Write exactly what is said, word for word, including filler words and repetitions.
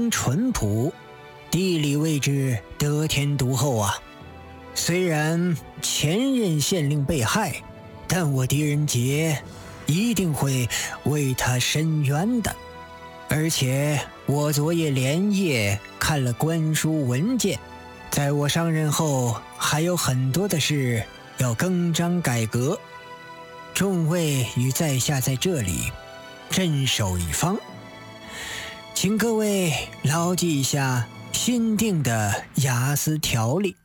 情淳朴，地理位置得天独厚啊。虽然前任县令被害，但我狄仁杰一定会为他伸冤的。而且我昨夜连夜看了官书文件，在我上任后还有很多的事要更张改革。众位与在下在这里镇守一方，请各位牢记一下新定的雅思条例。